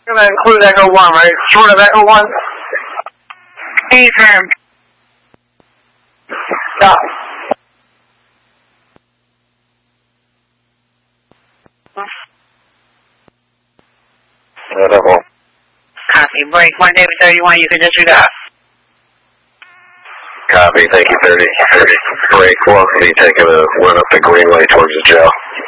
going to include Echo 1, right? Short of Echo 1? Confirmed. Stop. Whatever. Copy. Break 1 David 31, you can disregard. Copy, thank you, 30. Break 1, be taking a run up the greenway towards the jail.